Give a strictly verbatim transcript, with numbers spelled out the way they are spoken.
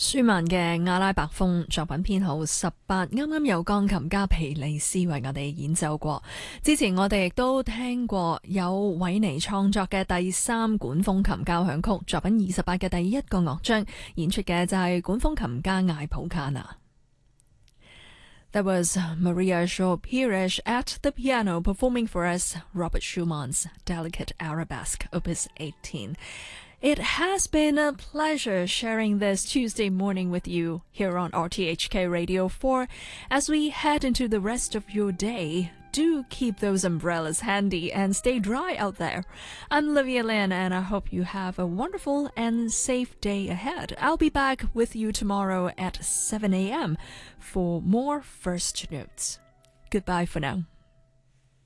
舒曼嘅阿拉伯風作品編號十八，啱啱有鋼琴家皮利斯為我哋演奏過。之前我哋亦都聽過有韋尼創作嘅第三管風琴交響曲作品二十八嘅第一個樂章，演出嘅就係管風琴家艾普卡納。That was Maria Shaw Pires at the piano performing for us Robert Schumann's Delicate Arabesque, Opus eighteen. It has been a pleasure sharing this Tuesday morning with you here on R T H K Radio four. As we head into the rest of your day, do keep those umbrellas handy and stay dry out there. I'm Olivia Lin, and I hope you have a wonderful and safe day ahead. I'll be back with you tomorrow at seven a.m. for more First Notes. Goodbye for now.